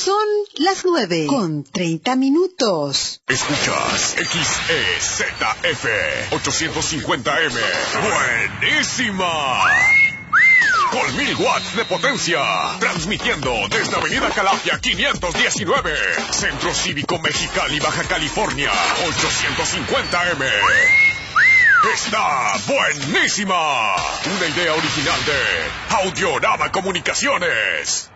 Son las 9:30. Escuchas XEZF 850M. ¡Buenísima! Con 1000 watts de potencia. Transmitiendo desde Avenida Calafia 519. Centro Cívico Mexicali, Baja California. 850M. ¡Está buenísima! Una idea original de Audiorama Comunicaciones.